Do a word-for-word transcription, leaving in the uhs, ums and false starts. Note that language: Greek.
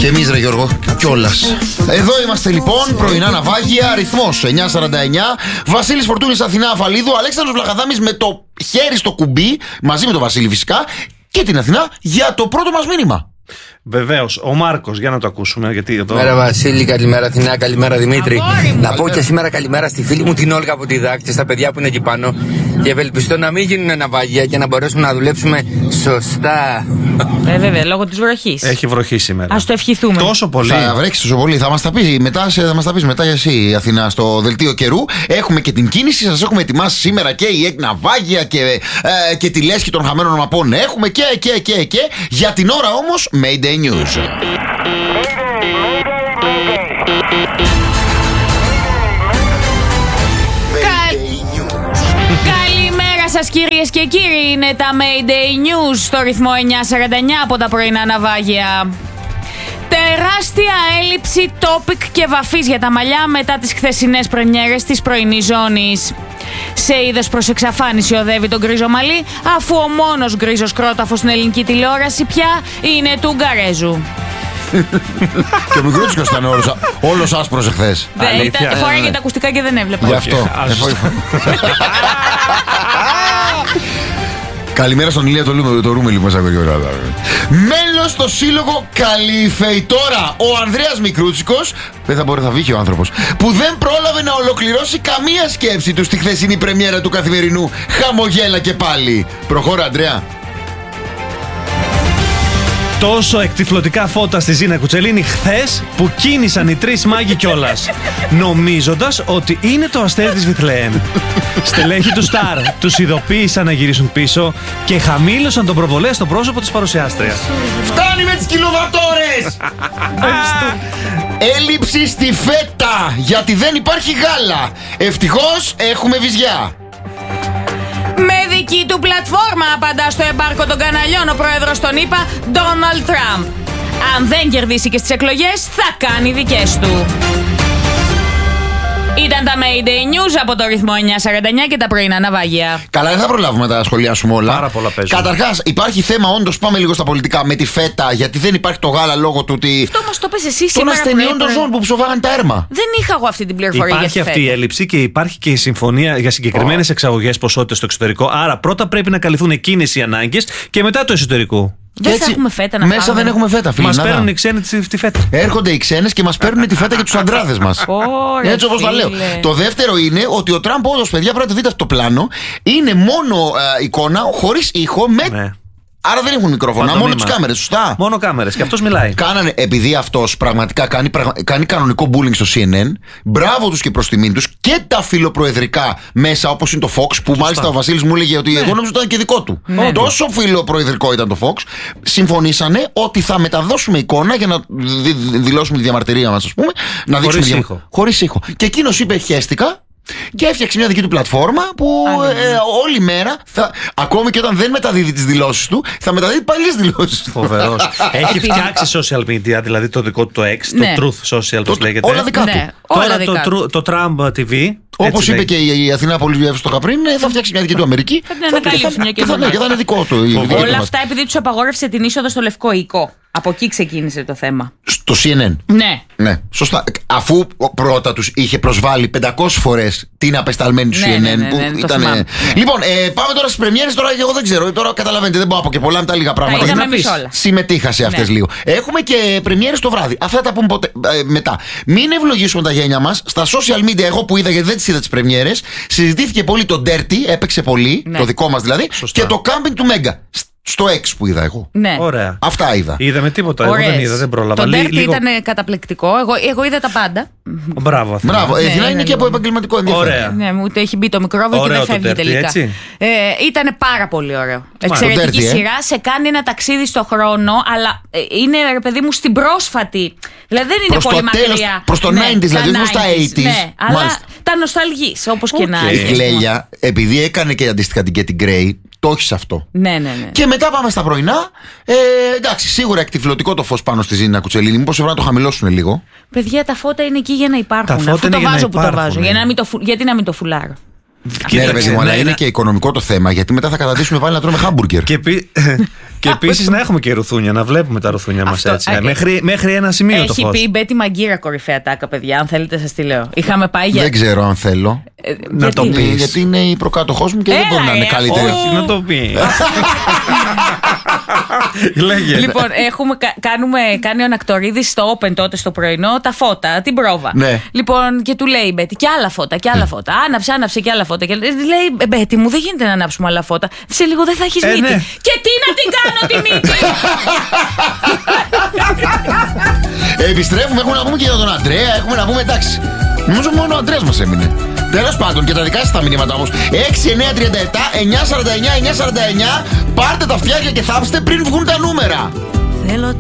Και εμείς ρε Γιώργο, κιόλας. Εδώ είμαστε λοιπόν, πρωινά ναυάγια, ρυθμός εννιά σαράντα εννιά. Βασίλης Φορτούνης, Αθηνά Αφαλίδου, Αλέξανδρος Βλαχαδάμης με το χέρι στο κουμπί, μαζί με τον Βασίλη φυσικά, και την Αθηνά για το πρώτο μας μήνυμα. Βεβαίως, ο Μάρκος, για να το ακούσουμε. Γιατί εδώ... Καλημέρα Βασίλη, καλημέρα Αθηνά, καλημέρα Δημήτρη. Να πω και σήμερα καλημέρα στη φίλη μου την Όλγα από τη Δάκτη, στα παιδιά που είναι εκεί πάνω. Και ευελπιστώ να μην γίνουν ναυάγια και να μπορέσουμε να δουλέψουμε σωστά. Ε, βέβαια, λόγω της βροχής. Έχει βροχή σήμερα. Ας το ευχηθούμε. Τόσο πολύ. Θα βρέξει τόσο πολύ. Θα μας τα πει μετά, θα μας τα πεις μετά εσύ, Αθηνά, στο δελτίο καιρού. Έχουμε και την κίνηση. Σας έχουμε ετοιμάσει σήμερα και η ναυάγια και, ε, και τη λέσχη των χαμένων μαπών. Έχουμε και, και, και, και. Για την ώρα όμως, Mayday News. Καλημέρα σας κυρίες και κύριοι. Είναι τα Mayday News στο ρυθμό εννιά σαράντα εννιά από τα πρωινά ναυάγια. Τεράστια έλλειψη topic και βαφής για τα μαλλιά μετά τις χθεσινές πρεμιέρες της πρωινής ζώνης. Σε είδος προς εξαφάνιση οδεύει τον γκρίζο μαλλί, αφού ο μόνος γκρίζος κρόταφος στην ελληνική τηλεόραση πια είναι του Γκαρέζου. Και ο Μικρούτσικος ήταν όλος, όλος άσπρος εχθές. Φοράγε τα ακουστικά και δεν έβλεπα. Γι' αυτό. Καλημέρα στον Ηλία, το, το Ρούμελι που μας ακούει. Μέλος στο σύλλογο Καλυφεϊτόρα, ο Ανδρέας Μικρούτσικος, δεν θα μπορεί, θα βγει ο άνθρωπος, που δεν πρόλαβε να ολοκληρώσει καμία σκέψη του στη χθεσινή πρεμιέρα του Καθημερινού. Χαμογέλα και πάλι. Προχώρα, Ανδρέα. Τόσο εκτυφλωτικά φώτα στη Ζήνα Κουτσελίνη χθες που κίνησαν οι τρεις μάγοι κιόλας, νομίζοντας ότι είναι το αστέρι της Βιθλεέμ. Στελέχη του Σταρ τους ειδοποίησαν να γυρίσουν πίσω και χαμήλωσαν τον προβολέ στο πρόσωπο της παρουσιάστριας. Φτάνει με τις κιλοβατόρες! Έλλειψη στη φέτα, γιατί δεν υπάρχει γάλα. Ευτυχώς έχουμε βυζιά. Με δική του πλατφόρμα απαντά στο εμπάρκο των καναλιών ο πρόεδρος των ΗΠΑ, Ντόναλντ Τραμπ. Αν δεν κερδίσει και στις εκλογές, θα κάνει δικές του. Ήταν τα Mayday News από το ρυθμό εννιά σαράντα εννιά και τα πρωινά ναυάγια. Καλά, δεν θα προλάβουμε να τα σχολιάσουμε όλα. Πάρα πολλά παίζουν. Καταρχάς, υπάρχει θέμα, όντως, πάμε λίγο στα πολιτικά με τη φέτα, γιατί δεν υπάρχει το γάλα λόγω του ότι. Αυτό μας το πες εσύ των σήμερα. ασθενειών των ζώων που ψοφάγαν τα έρμα. Δεν είχα εγώ αυτή την πληροφορία. Υπάρχει για τη αυτή φέτα. η έλλειψη και υπάρχει και η συμφωνία για συγκεκριμένες oh. εξαγωγές ποσότητες στο εξωτερικό. Άρα, πρώτα πρέπει να καλυφθούν εκείνες οι ανάγκες και μετά το εσωτερικό. Δεν θα έχουμε φέτα να μέσα φάμε. δεν έχουμε φέτα, φίλοι. Μας παίρνουν οι ξένοι τη φέτα. Έρχονται οι ξένες και μας παίρνουν τη φέτα και τους αντράδες μας. Ωραία, έτσι όπως τα λέω. Το δεύτερο είναι ότι ο Τραμπ, όντως, παιδιά, πρέπει να δείτε αυτό το πλάνο. Είναι μόνο ε, εικόνα, χωρίς ήχο, με. Ναι. Άρα δεν έχουν μικρόφωνα, μόνο τις κάμερες, σωστά. Μόνο κάμερες και αυτός μιλάει. Κάνανε, επειδή αυτός πραγματικά κάνει, κάνει κανονικό bullying στο σι εν εν, μπράβο τους και προς τιμήν τους, και τα φιλοπροεδρικά μέσα όπως είναι το Fox, που σωστά. Μάλιστα ο Βασίλης μου έλεγε ότι ναι. εγώ νόμιζα ότι ήταν και δικό του. Ναι. Τόσο φιλοπροεδρικό ήταν το Fox, συμφωνήσανε ότι θα μεταδώσουμε εικόνα για να δη, δηλώσουμε τη διαμαρτυρία μας, ας πούμε. Να χωρίς δείξουμε ήχο. Δια... Χωρίς ήχο. Και εκείνος είπε χέστηκα. Και έφτιαξε μια δική του πλατφόρμα που ε, όλη μέρα, θα, ακόμη και όταν δεν μεταδίδει τις δηλώσεις του, θα μεταδίδει παλιές δηλώσεις. Φοβερός. Έχει φτιάξει social media, δηλαδή το δικό του το X, ναι. το Truth Social, το λέγεται. Όλα δικά ναι. του. Τώρα όλα δικά το, το, το Trump τι βι. Όπως είπε και η Αθηνά πολύ εύστοχα πριν, θα φτιάξει μια δική του Αμερική. Θα την ανακαλύψει μια και θα είναι δικό του. Όλα αυτά επειδή τους απαγόρευσε την είσοδο στο Λευκό Οίκο. Από εκεί ξεκίνησε το θέμα. Στο σι εν εν. Ναι. Ναι, σωστά. Αφού πρώτα τους είχε προσβάλει πεντακόσιες φορές την απεσταλμένη του ναι, σι εν εν. Ναι, ναι, ναι, που ναι, ήταν... ναι. Λοιπόν, ε, πάμε τώρα στις πρεμιέρες. Τώρα εγώ δεν ξέρω. Τώρα καταλαβαίνετε, δεν μπορώ να πω και πολλά με τα λίγα πράγματα. Τα είδαμε όλα. Συμμετείχα σε αυτές ναι. λίγο. Έχουμε και πρεμιέρες το βράδυ. Αυτά θα τα πούμε ποτέ, ε, μετά. Μην ευλογήσουμε τα γένια μας. Στα social media, εγώ που είδα γιατί δεν τις είδα τις πρεμιέρες, συζητήθηκε πολύ το Dirty, έπαιξε πολύ, ναι. το δικό μας δηλαδή, σωστά. Και το Camping του Μέγκα. Στο X που είδα εγώ. Ναι. Ωραία. Αυτά είδα. Είδαμε τίποτα. Εγώ δεν είδα, δεν πρόλαβα. Το Dirty λίγο... ήταν καταπληκτικό. Εγώ, εγώ είδα τα πάντα. Μπράβο, Αθηνά. Μπράβο. Ναι, Αθηνά ναι, είναι ναι, και από επαγγελματικό ενδιαφέρον. Ωραία. Ναι, μου έχει μπει το μικρόβιο και δεν φεύγει τελικά. Ε, ήταν πάρα πολύ ωραίο. Εξαιρετική Dirty, σειρά. Ε? Σε κάνει ένα ταξίδι στο χρόνο, αλλά είναι, ρε παιδί μου, στην πρόσφατη. Δηλαδή δεν είναι προς πολύ μακριά. Προς το ενενήντα, δηλαδή προς τα ογδόντα. Ναι, αλλά τα νοσταλγείς, όπως και να είναι. Η Κλέλια, επειδή έκανε και αντίστοιχα την Getty Gray, το όχι σε αυτό. Ναι, ναι, ναι. Και μετά πάμε στα πρωινά. Ε, εντάξει, σίγουρα εκτυφλωτικό το φως πάνω στη Ζήνα Κουτσελίνη. Μήπως πρέπει να το χαμηλώσουν λίγο. Παιδιά, τα φώτα είναι εκεί για να υπάρχουν. Αφού το βάζω που το βάζω. Για να μην το, γιατί να μην το φουλάρω. Ναι, ρε παιδί μου, αλλά είναι και οικονομικό το θέμα, γιατί μετά θα καταδείξουμε πάλι να τρώμε χάμπουργκερ. Και, επί... και επίσης να έχουμε και ρουθούνια, να βλέπουμε τα ρουθούνια μας έτσι. Α, μέχρι, μέχρι ένα σημείο το φως. Έχει πει η Μπέτη Μαγκύρα κορυφαία τάκα, παιδιά. Αν θέλετε, σας τη λέω. Είχαμε πάει για. Δεν ξέρω αν θέλω. Ε, να γιατί? το πεις. Γιατί είναι η προκάτοχός μου και δεν μπορεί να είναι καλύτερη. Όχι, να το πει. Λοιπόν, έχουμε, κάνουμε, κάνει ο Ανακτορίδης στο Open τότε στο πρωινό τα φώτα, την πρόβα. Ναι. Λοιπόν, και του λέει η Μπέτη, και άλλα φώτα, και άλλα φώτα. Άναψε, άναψε και άλλα φώτα. Και λέει, Μπέτη μου, δεν γίνεται να ανάψουμε άλλα φώτα. Σε λίγο δεν θα έχεις Ε, μύτη. ναι. Και τι να την κάνω τη μύτη. Επιστρέφουμε, έχουμε να πούμε και για τον Αντρέα. Έχουμε να πούμε, εντάξει. Νομίζω μόνο ο Αντρέας μας έμεινε. Τέλος πάντων, και τα δικά σας τα μηνύματα όμως. έξι εννιά τρία επτά εννιά σαράντα εννιά εννιά σαράντα εννιά. Πάρτε τα φτιάρια και θάψτε πριν βγουν τα νούμερα. Θέλω